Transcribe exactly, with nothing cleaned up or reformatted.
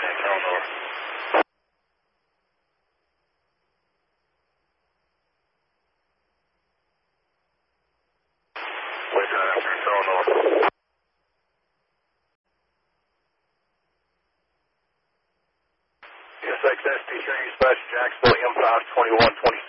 S X S T three, dispatch Jacksonville, M five twenty-one twenty.